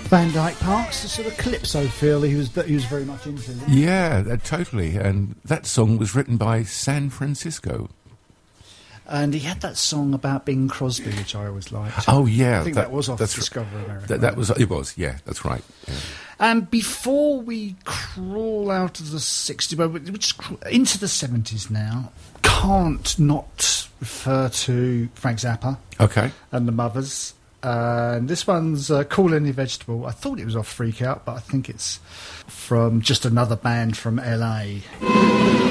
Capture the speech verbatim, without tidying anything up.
Van Dyke Parks, the sort of calypso feel he was that he was very much into. Yeah, uh, totally. And that song was written by San Francisco. And he had that song about Bing Crosby, which I always liked. Oh yeah, I think that, that was off Discover America. That, that was it. Was yeah, that's right. Yeah. And before we crawl out of the sixties, well, we just into the seventies now, can't not refer to Frank Zappa. Okay. And the Mothers. Uh, and this one's uh, Call Any Vegetable. I thought it was off Freak Out, but I think it's from just another band from L A.